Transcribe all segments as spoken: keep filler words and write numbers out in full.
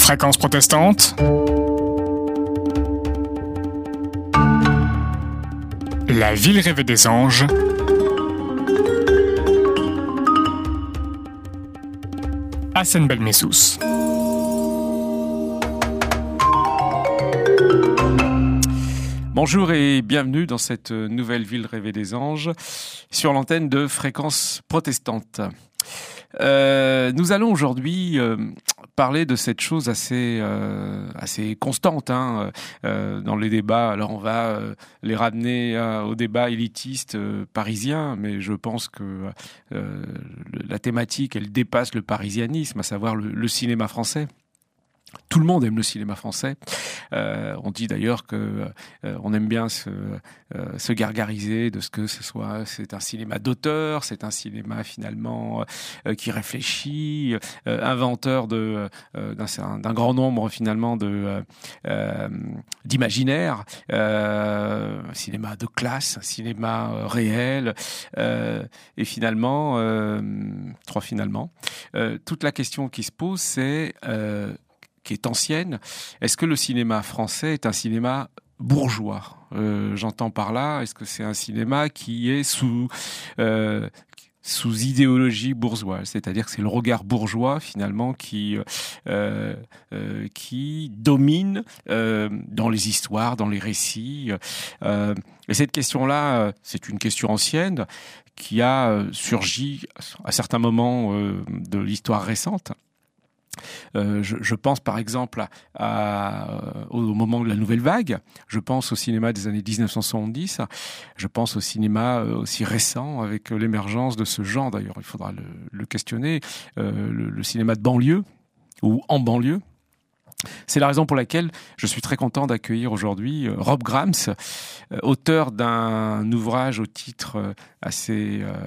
Fréquence protestante. La ville rêvée des anges. Hassan Belmessous. Bonjour et bienvenue dans cette nouvelle ville rêvée des anges sur l'antenne de Fréquence protestante. Euh, nous allons aujourd'hui euh, parler de cette chose assez euh, assez constante hein, euh, dans les débats. Alors on va euh, les ramener euh, au débat élitiste euh, parisien, mais je pense que euh, la thématique elle dépasse le parisianisme, à savoir le, le cinéma français. Tout le monde aime le cinéma français. Euh, on dit d'ailleurs que euh, on aime bien se, euh, se gargariser de ce que ce soit. C'est un cinéma d'auteur, c'est un cinéma finalement euh, qui réfléchit, euh, inventeur de euh, d'un, d'un grand nombre finalement de euh, d'imaginaires. Euh, un cinéma de classe, un cinéma euh, réel. Euh, et finalement, euh, trois finalement. Euh, toute la question qui se pose, c'est euh, qui est ancienne. Est-ce que le cinéma français est un cinéma bourgeois ? euh, J'entends par là, est-ce que c'est un cinéma qui est sous euh, sous idéologie bourgeoise, c'est-à-dire que c'est le regard bourgeois finalement qui euh, euh, qui domine euh, dans les histoires, dans les récits. Euh, et cette question-là, c'est une question ancienne qui a surgi à certains moments euh, de l'histoire récente. Euh, je, je pense par exemple à, à, au moment de la Nouvelle Vague, je pense au cinéma des années dix-neuf cent soixante-dix, je pense au cinéma aussi récent avec l'émergence de ce genre, d'ailleurs il faudra le, le questionner, euh, le, le cinéma de banlieue ou en banlieue. C'est la raison pour laquelle je suis très content d'accueillir aujourd'hui Rob Grams, auteur d'un ouvrage au titre assez, euh,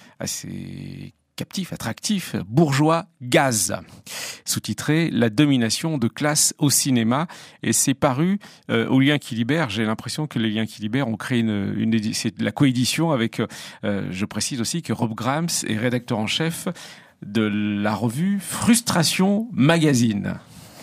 assez captif, attractif, Bourgeois Gaz, sous-titré La domination de classe au cinéma, et c'est paru euh, aux Liens qui libèrent. J'ai l'impression que les Liens qui libèrent ont créé une, une édi- c'est de la coédition avec, euh, je précise aussi que Rob Grams est rédacteur en chef de la revue Frustration Magazine.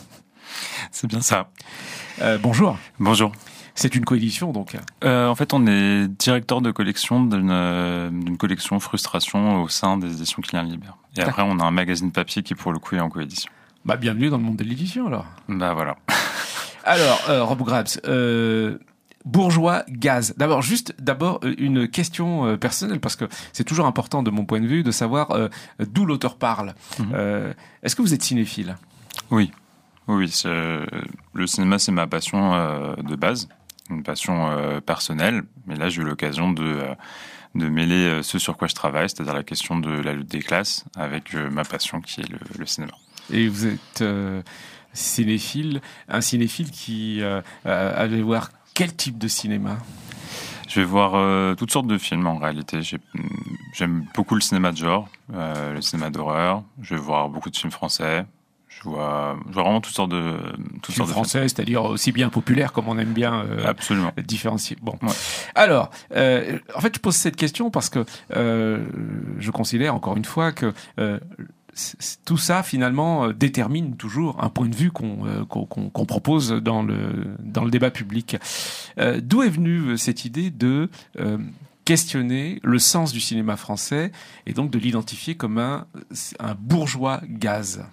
C'est bien ça. Euh, bonjour. Bonjour. C'est une coédition, donc. Euh, en fait, on est directeur de collection d'une, d'une collection Frustration au sein des éditions Client Libère. Et après, on a un magazine papier qui, pour le coup, est en coédition. Bah, bienvenue dans le monde de l'édition, alors. Bah, voilà. Alors, euh, Rob Grams, euh, Bourgeois Gaz. D'abord, juste, d'abord, une question euh, personnelle, parce que c'est toujours important, de mon point de vue, de savoir euh, d'où l'auteur parle. Mm-hmm. Euh, est-ce que vous êtes cinéphile ? Oui. Oui, c'est, le cinéma, c'est ma passion euh, de base. Une passion euh, personnelle, mais là j'ai eu l'occasion de, euh, de mêler euh, ce sur quoi je travaille, c'est-à-dire la question de la lutte des classes, avec euh, ma passion qui est le, le cinéma. Et vous êtes euh, cinéphile, un cinéphile qui euh, allait voir quel type de cinéma ? Je vais voir euh, toutes sortes de films en réalité. J'ai, j'aime beaucoup le cinéma de genre, euh, le cinéma d'horreur, je vais voir beaucoup de films français. Je vois, je vois vraiment toutes sortes de toutes films sortes français, de films. C'est-à-dire aussi bien populaire comme on aime bien euh, absolument différencier. Bon, ouais. Alors, euh, en fait, je pose cette question parce que euh, je considère encore une fois que euh, tout ça finalement euh, détermine toujours un point de vue qu'on, euh, qu'on, qu'on propose dans le dans le débat public. Euh, d'où est venue cette idée de euh, questionner le sens du cinéma français et donc de l'identifier comme un un bourgeois gaz?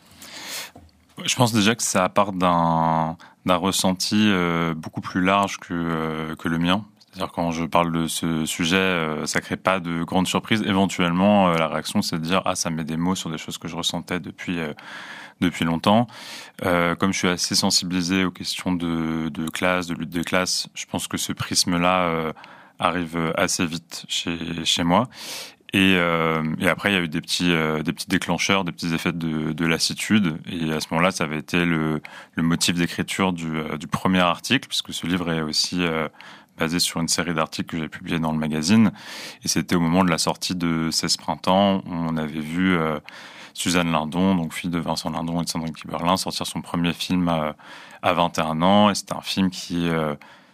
Je pense déjà que ça part d'un, d'un ressenti euh, beaucoup plus large que, euh, que le mien. C'est-à-dire quand je parle de ce sujet, euh, ça crée pas de grandes surprises. Éventuellement, euh, la réaction, c'est de dire « Ah, ça met des mots sur des choses que je ressentais depuis, euh, depuis longtemps. Euh, » Comme je suis assez sensibilisé aux questions de, de classe, de lutte des classes, je pense que ce prisme-là euh, arrive assez vite chez, chez moi. Et, euh, et après, il y a eu des petits, euh, des petits déclencheurs, des petits effets de, de lassitude. Et à ce moment-là, ça avait été le, le motif d'écriture du, euh, du premier article, puisque ce livre est aussi euh, basé sur une série d'articles que j'ai publiés dans le magazine. Et c'était au moment de la sortie de seize printemps, où on avait vu euh, Suzanne Lindon, donc fille de Vincent Lindon et de Sandrine Kiberlin, sortir son premier film à, à vingt et un ans. Et c'était un film qui... Euh,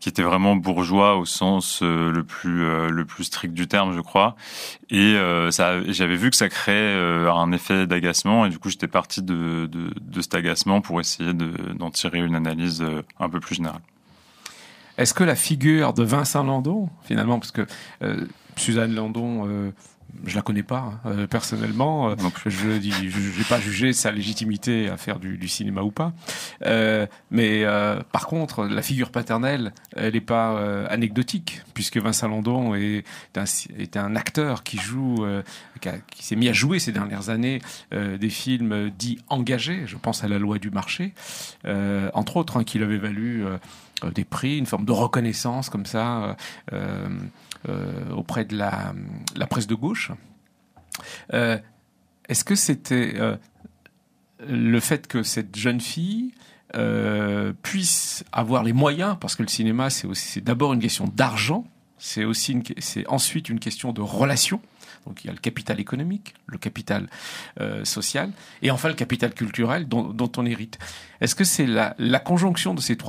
qui était vraiment bourgeois au sens euh, le plus euh, le plus strict du terme, je crois. Et euh, ça, j'avais vu que ça créait euh, un effet d'agacement, et du coup, j'étais parti de de, de cet agacement pour essayer de, d'en tirer une analyse euh, un peu plus générale. Est-ce que la figure de Vincent Landon, finalement, parce que euh, Suzanne Landon, euh, je la connais pas hein, euh, personnellement, euh, je dis, je n'ai pas jugé sa légitimité à faire du, du cinéma ou pas, euh, mais euh, par contre, la figure paternelle, elle n'est pas euh, anecdotique, puisque Vincent Landon est un, est un acteur qui joue, euh, qui, a, qui s'est mis à jouer ces dernières années euh, des films dits engagés. Je pense à La Loi du marché, euh, entre autres, hein, qui l'avait valu euh, des prix, une forme de reconnaissance comme ça euh, euh, auprès de la, la presse de gauche. Euh, est-ce que c'était euh, le fait que cette jeune fille euh, puisse avoir les moyens, parce que le cinéma c'est, aussi, c'est d'abord une question d'argent, c'est aussi une, c'est ensuite une question de relations. Donc il y a le capital économique, le capital euh, social, et enfin le capital culturel dont, dont on hérite. Est-ce que c'est la, la conjonction de ces trois